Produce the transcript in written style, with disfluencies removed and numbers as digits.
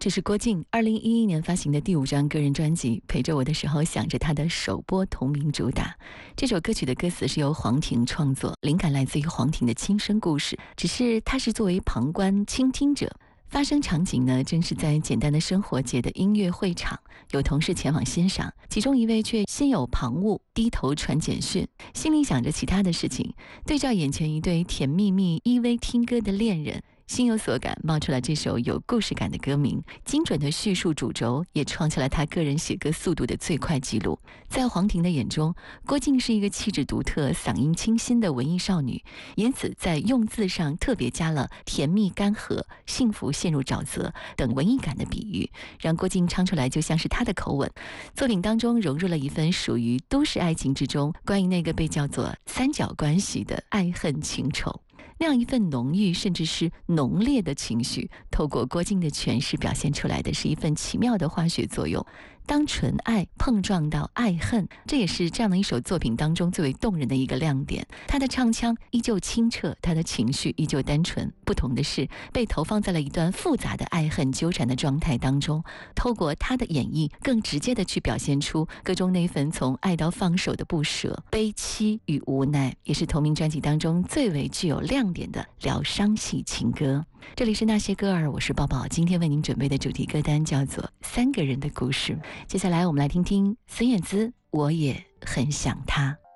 这是郭靖2011年发行的第5张个人专辑《陪着我的时候想着他》的首播同名主打。这首歌曲的歌词是由黄婷创作，灵感来自于黄婷的亲身故事，只是她是作为旁观倾听者。发生场景呢，正是在简单的生活节的音乐会场，有同事前往欣赏，其中一位却心有旁骛，低头传简讯，心里想着其他的事情，对照眼前一对甜蜜蜜依偎听歌的恋人，心有所感，冒出了这首有故事感的歌名。精准的叙述主轴，也创下了他个人写歌速度的最快纪录。在黄婷的眼中，郭靖是一个气质独特、嗓音清新的文艺少女，因此在用字上特别加了甜蜜干涸、幸福陷入沼泽等文艺感的比喻，让郭靖唱出来就像是他的口吻。作品当中融入了一份属于都市爱情之中关于那个被叫做三角关系的爱恨情仇。那样一份浓郁甚至是浓烈的情绪，透过郭靖的诠释表现出来的是一份奇妙的化学作用。当纯爱碰撞到爱恨，这也是这样的一首作品当中最为动人的一个亮点。他的唱腔依旧清澈，他的情绪依旧单纯，不同的是被投放在了一段复杂的爱恨纠缠的状态当中，透过他的演绎更直接的去表现出歌中那份从爱到放手的不舍、悲戚与无奈，也是同名专辑当中最为具有亮点的疗伤系情歌。这里是那些歌儿，我是抱抱，今天为您准备的主题歌单叫做《三个人的故事》。接下来我们来听听孙燕姿《我也很想他》。